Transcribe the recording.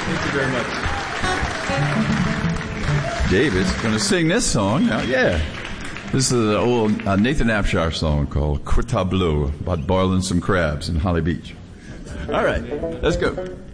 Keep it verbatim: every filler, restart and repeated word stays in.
Thank you very much. David's going to sing this song. Now, yeah. This is an old uh, Nathan Abshire song called Tableau about boiling some crabs in Holly Beach. All right, let's go.